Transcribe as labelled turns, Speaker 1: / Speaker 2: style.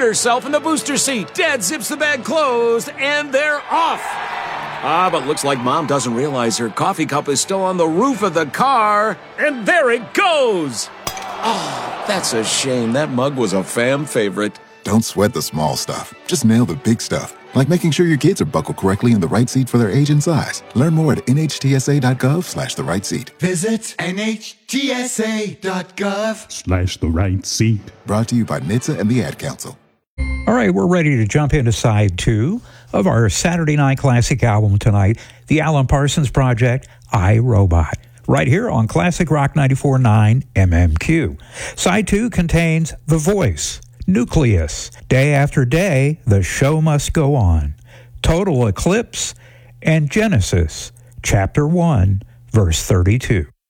Speaker 1: herself in the booster seat. Dad zips the bag closed, and they're off. But looks like Mom doesn't realize her coffee cup is still on the roof of the car, and there it goes. Oh, that's a shame. That mug was a fam favorite.
Speaker 2: Don't sweat the small stuff. Just nail the big stuff, like making sure your kids are buckled correctly in the right seat for their age and size. Learn more at nhtsa.gov/the right seat.
Speaker 3: Visit nhtsa.gov/the
Speaker 4: right seat.
Speaker 2: Brought to you by NHTSA and the Ad Council.
Speaker 5: All right, we're ready to jump into side 2 of our Saturday Night Classic album tonight, the Alan Parsons Project, I, Robot, right here on Classic Rock 94.9 MMQ. Side 2 contains The Voice, Nucleus, Day After Day, The Show Must Go On, Total Eclipse, and Genesis, Chapter 1, Verse 32.